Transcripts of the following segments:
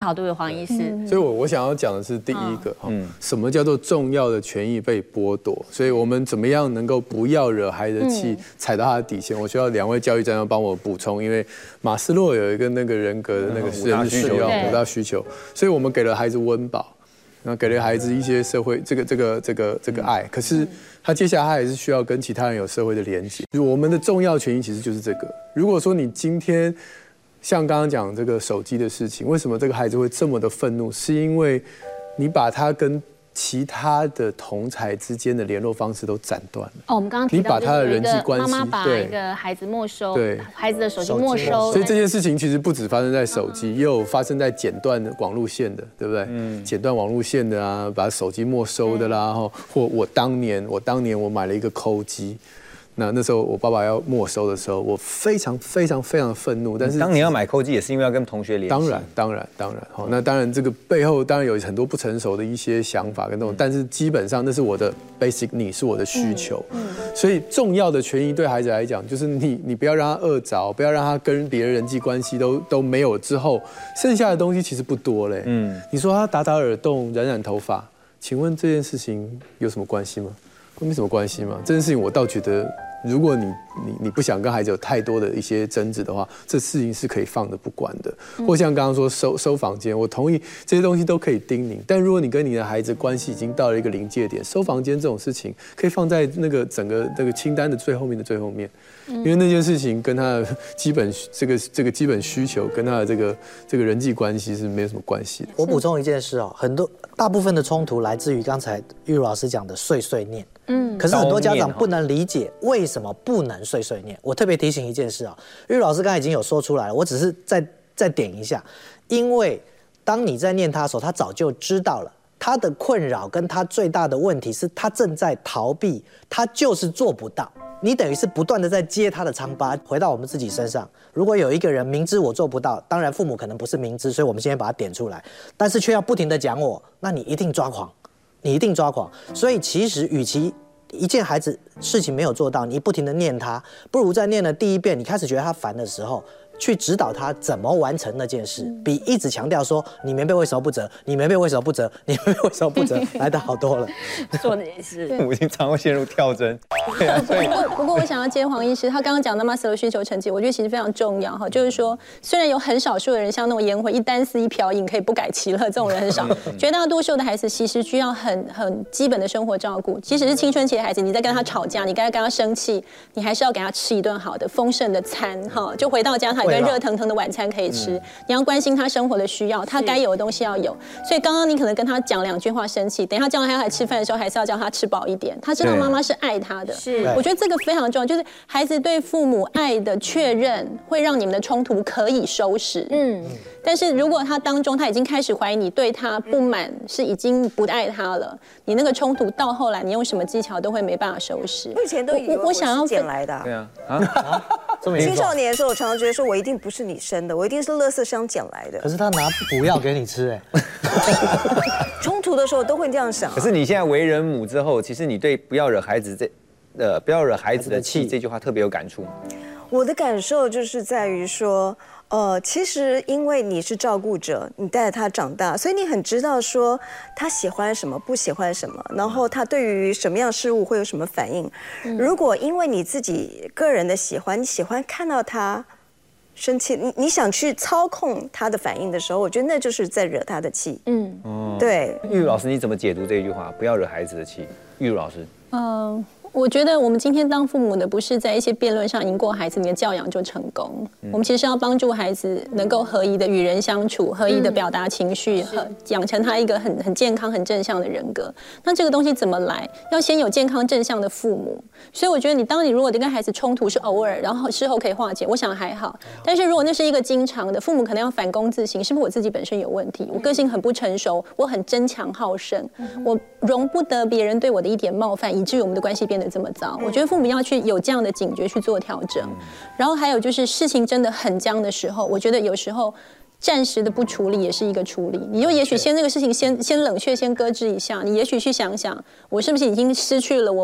好，对黄医师。 所以我想要讲的是第一个，什么叫做重要的权益被剥夺？所以我们怎么样能够不要惹孩子的气，踩到他的底线？我需要2位教育专家帮我补充，因为马斯洛有一个那个人格的那个人需要5大需求，所以我们给了孩子温饱。然后给了孩子一些社会这个爱，可是他接下来他还是需要跟其他人有社会的连接。我们的重要权益其实就是这个。如果说你今天像刚刚讲这个手机的事情，为什么这个孩子会这么的愤怒？是因为你把他跟其他的同侪之间的联络方式都斩断了。 哦，我们刚刚提到， 你把他的人际关系， 妈妈把一个孩子没收，对，孩子的手机没收。 所以这件事情其实不止发生在手机，也有发生在剪断的网路线的，对不对？剪断网路线的啊，把手机没收的啦，或我当年我买了一个抠机。那时候我爸爸要没收的时候，我非常的愤怒。但是当年要买扣机也是因为要跟同学联系。当然，好，那当然这个背后当然有很多不成熟的一些想法跟那种，但是基本上那是我的 basic need， 是我的需求。所以重要的权益对孩子来讲，就是你不要让他饿着，不要让他跟别人人际关系都没有之后，剩下的东西其实不多嘞。你说他打耳洞、染头发，请问这件事情有什么关系吗？没什么关系嘛。这件事情我倒觉得。如果你不想跟孩子有太多的一些争执的话，这事情是可以放着不管的。或像刚刚说收房间，我同意这些东西都可以叮咛，但如果你跟你的孩子关系已经到了一个临界点，收房间这种事情可以放在那个整个那个清单的最后面的最后面，因为那件事情跟他的基本这个基本需求跟他的这个人际关系是没有什么关系的。 我补充一件事哦，大部分的冲突来自于刚才玉如老师讲的碎碎念。可是很多家长不能理解为什么不能碎碎念。我特别提醒一件事啊，玉如老师刚才已经有说出来了，我只是再点一下，因为当你在念他的时候，他早就知道了他的困扰跟他最大的问题是他正在逃避，他就是做不到。你等于是不断的在揭他的疮疤。回到我们自己身上，如果有一个人明知我做不到，当然父母可能不是明知，所以我们今天把它点出来，但是却要不停的讲我，那你一定抓狂。所以其实与其一件孩子事情没有做到，你不停的念他，不如在念了第1遍，你开始觉得他烦的时候，去指导他怎么完成那件事，比一直强调说你棉被为什么不折，你棉被为什么不折，你棉被为什么不折来得好多了。 说的也是， 父母亲常会陷入跳针。 不过我想要接黄医师，他刚刚讲的马斯洛需求层级，我觉得其实非常重要哈。就是说，虽然有很少数的人像那种颜回一箪食一瓢饮可以不改其乐，这种人很少，绝大多数的孩子其实需要很基本的生活照顾。即使是青春期的孩子，你在跟他吵架，你该跟他生气，你还是要给他吃一顿好的丰盛的餐哈。就回到家，他有个热腾腾的晚餐可以吃。你要关心他生活的需要，他该有的东西要有。所以刚刚你可能跟他讲2句话生气，等一下叫他来吃饭的时候，还是要叫他吃饱一点。他知道妈妈是爱他的。我觉得这个非常重要，就是孩子对父母爱的确认，会让你们的冲突可以收拾。但是如果他当中他已经开始怀疑你对他不满，是已经不爱他了，你那个冲突到后来，你用什么技巧都会没办法收拾。 我以前都以为我想要捡来的。 对啊， 青少年的时候，我常常觉得说我一定不是你生的，我一定是垃圾箱捡来的。 可是他拿补药给你吃，哎， 冲突的时候都会这样想。 可是你现在为人母之后，其实你对不要惹孩子的气这句话特别有感触。 我的感受就是在于说，其实因为你是照顾者，你带着他长大，所以你很知道说他喜欢什么，不喜欢什么，然后他对于什么样事物会有什么反应。如果因为你自己个人的喜欢，你喜欢看到他生气，你想去操控他的反应的时候，我觉得那就是在惹他的气。对。 玉如老师，你怎么解读这一句话？不要惹孩子的气。玉如老师， 我觉得我们今天当父母的，不是在一些辩论上赢过孩子，你的教养就成功。我们其实要帮助孩子能够合宜的与人相处，合宜的表达情绪，养成他一个很健康、很正向的人格。那这个东西怎么来？要先有健康正向的父母。所以我觉得当你如果跟孩子冲突是偶尔，然后事后可以化解，我想还好。但是如果那是一个经常的，父母可能要反躬自省，是不是我自己本身有问题？我个性很不成熟，我很争强好胜，我容不得别人对我的一点冒犯，以至于我们的关系变得这么糟。我觉得父母要去有这样的警觉去做调整。然后还有就是事情真的很僵的时候，我觉得有时候暂时的不处理也是一个处理。你就也许这个事情先冷却，先搁置一下。你也许去想想，我是不是已经失去了我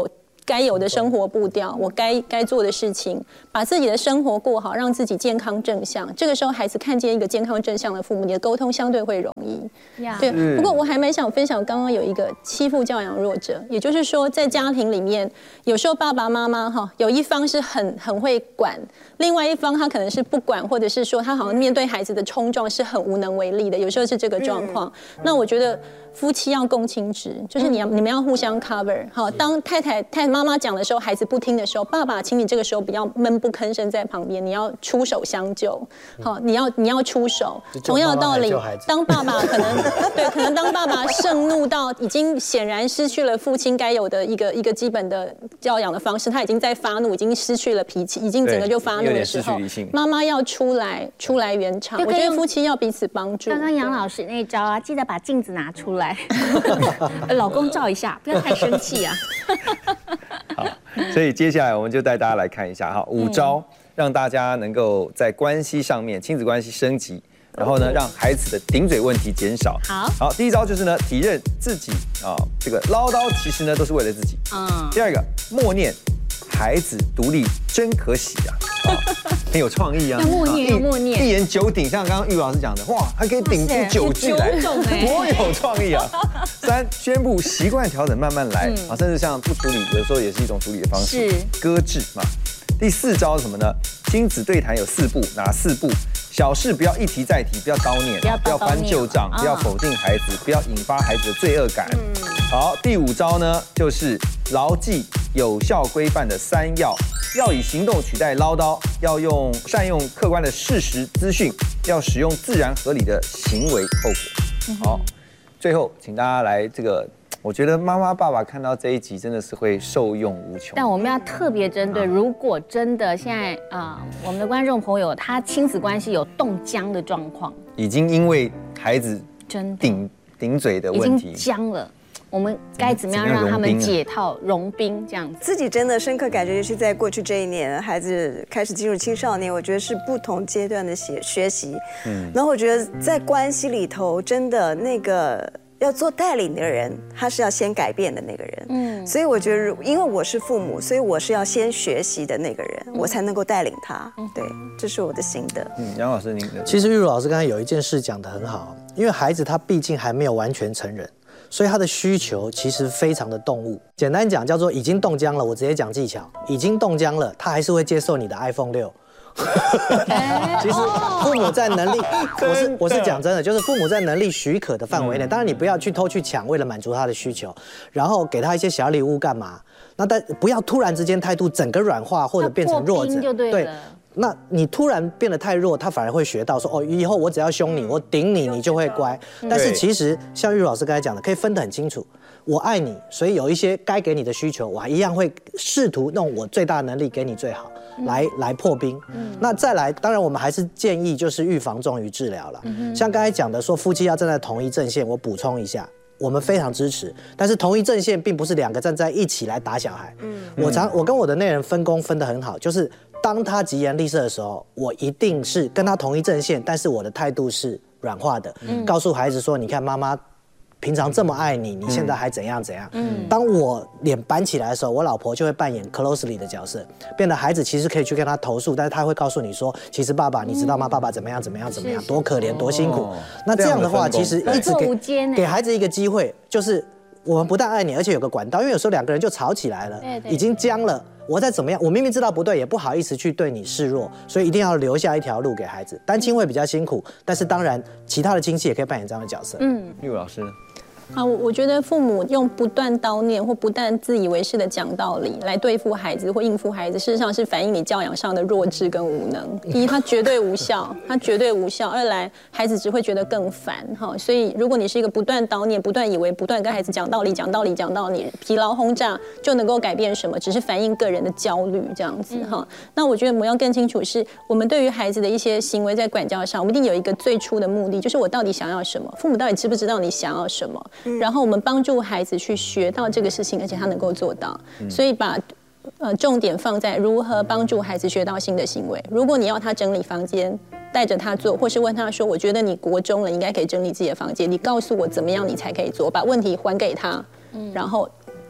该有的生活步调，我该做的事情，把自己的生活过好，让自己健康正向。这个时候，孩子看见一个健康正向的父母，你的沟通相对会容易。对，不过我还蛮想分享，刚刚有一个欺负教养弱者，也就是说，在家庭里面，有时候爸爸妈妈有一方是很会管，另外一方他可能是不管，或者是说他好像面对孩子的冲撞是很无能为力的，有时候是这个状况。那我觉得夫妻要共亲职，就是你们要互相 cover。好，当太太妈妈讲的时候，孩子不听的时候，爸爸，请你这个时候不要闷不吭声在旁边，你要出手相救。好，你要出手。同样的道理，当爸爸可能当爸爸盛怒到已经显然失去了父亲该有的一个基本的教养的方式，他已经在发怒，已经失去了脾气，已经整个就发怒的时候，妈妈要出来圆场。我觉得夫妻要彼此帮助。 刚刚杨老师那一招啊，记得把镜子拿出来，老公照一下，不要太生气啊。 好，所以接下来我们就带大家来看一下哈，5招让大家能够在关系上面亲子关系升级，然后呢让孩子的顶嘴问题减少。好，第一招就是呢体认自己这个唠叨其实呢都是为了自己。第二个默念孩子独立真可喜啊，很有创意啊。 要默念，默念， 一言九鼎，像刚刚玉老师讲的，哇，还可以顶出9句来，多有创意啊！3，宣布习惯调整，慢慢来啊，甚至像不处理，有时候也是一种处理的方式，搁置嘛。第4招是什么呢？亲子对谈有4步，哪4步？小事不要一提再提，不要叨念，不要翻旧账，不要否定孩子，不要引发孩子的罪恶感。好，第5招呢，就是牢记有效规范的3要，要以行动取代唠叨，要善用客观的事实资讯，要使用自然合理的行为后果。好，最后请大家来这个。我觉得妈妈爸爸看到这一集真的是会受用无穷。 但我们要特别针对，如果真的现在我们的观众朋友他亲子关系有冻僵的状况， 已经因为孩子顶嘴的问题已经僵了，我们该怎么样让他们解套融冰这样子？ 自己真的深刻感觉，就是在过去这1年，孩子开始进入青少年，我觉得是不同阶段的学习。然后我觉得在关系里头，真的那个。要做带领的人，他是要先改变的那个人。所以我觉得，因为我是父母，所以我是要先学习的那个人，我才能够带领他。对，这是我的心得。 杨老师，您的其实玉茹老师刚才有一件事讲得很好，因为孩子他毕竟还没有完全成人，所以他的需求其实非常的动物。简单讲叫做已经冻僵了，我直接讲技巧，已经冻僵了，他还是会接受你的 iPhone 6。其实父母在能力，我是讲真的，就是父母在能力许可的范围内，当然你不要去偷去抢，为了满足他的需求，然后给他一些小礼物干嘛？那但不要突然之间态度整个软化或者变成弱者，对。那你突然变得太弱，他反而会学到说哦，以后我只要凶你，我顶你，你就会乖。但是其实像玉老师刚才讲的，可以分得很清楚。我爱你，所以有一些该给你的需求，我一样会试图用我最大的能力给你最好，来破冰。那再来，当然我们还是建议就是预防重于治疗了。像刚才讲的说夫妻要站在同一阵线，我补充一下。我们非常支持，但是同一阵线并不是2个站在一起来打小孩。我跟我的内人分工分得很好，就是当他疾言厉色的时候，我一定是跟他同一阵线，但是我的态度是软化的，告诉孩子说，你看妈妈平常这么爱你，你现在还怎样怎样。当我脸板起来的时候，我老婆就会扮演 closely 的角色，变得孩子其实可以去跟他投诉，但是他会告诉你说，其实爸爸你知道吗？爸爸怎么样怎么样怎么样，多可怜多辛苦。那这样的话，其实一直给孩子一个机会，就是我们不但爱你，而且有个管道，因为有时候2个人就吵起来了，已经僵了。我再怎么样，我明明知道不对，也不好意思去对你示弱，所以一定要留下一条路给孩子。单亲会比较辛苦，但是当然其他的亲戚也可以扮演这样的角色。 玉茹老师呢？ 我觉得父母用不断叨念或不断自以为是的讲道理来对付孩子或应付孩子，事实上是反映你教养上的弱智跟无能。第一，它绝对无效，它绝对无效；二来，孩子只会觉得更烦。所以如果你是一个不断叨念、不断以为、不断跟孩子讲道理、讲道理、讲道理，疲劳轰炸就能够改变什么？只是反映个人的焦虑这样子。那我觉得我们要更清楚是，我们对于孩子的一些行为在管教上，我们一定有一个最初的目的，就是我到底想要什么？父母到底知不知道你想要什么？然后我们帮助孩子去学到这个事情，而且他能够做到，所以把重点放在如何帮助孩子学到新的行为。如果你要他整理房间，带着他做，或是问他说：“我觉得你国中了，应该可以整理自己的房间，你告诉我怎么样你才可以做？”把问题还给他，然后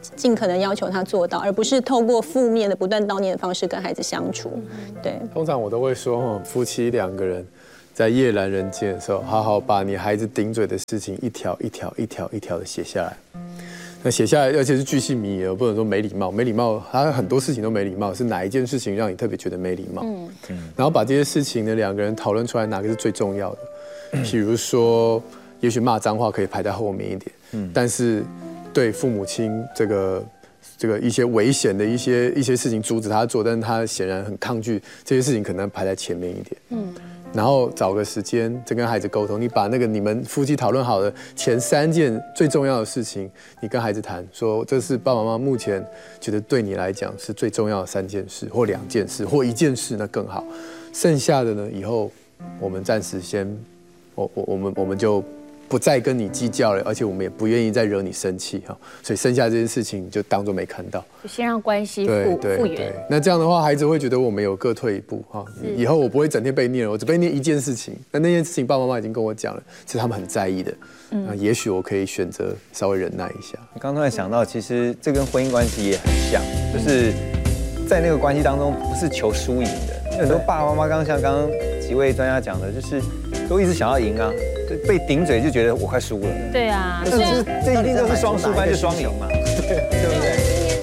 尽可能要求他做到，而不是透过负面的不断叨念的方式跟孩子相处。对， 通常我都会说，夫妻2个人在夜阑人静的时候，好好把你孩子顶嘴的事情一条一条的写下来。那写下来，而且是巨细靡遗，不能说没礼貌。没礼貌，他很多事情都没礼貌，是哪一件事情让你特别觉得没礼貌？然后把这些事情呢，2个人讨论出来，哪个是最重要的？比如说，也许骂脏话可以排在后面一点，但是对父母亲这个一些危险的一些事情阻止他做，但是他显然很抗拒这些事情，可能排在前面一点。然后找个时间再跟孩子沟通，你把那个你们夫妻讨论好的前3件最重要的事情，你跟孩子谈，说这是爸爸妈妈目前觉得对你来讲是最重要的3件事，或2件事，或1件事，那更好。剩下的呢，以后我们暂时先，我们就不再跟你计较了，而且我们也不愿意再惹你生气哈，所以剩下这件事情就当作没看到， 就先让关系复原。 那这样的话，孩子会觉得我们有各退一步哈，以后我不会整天被念了，我只被念1件事情，那件事情爸爸妈妈已经跟我讲了，是他们很在意的，那也许我可以选择稍微忍耐一下。 刚突然想到，其实这跟婚姻关系也很像，就是在那个关系当中不是求输赢的，很多爸爸妈妈像刚刚几位专家讲的，就是都一直想要赢啊。被顶嘴就觉得我快输了。 对啊， 这一定都是双输，不然就双赢嘛。对不对？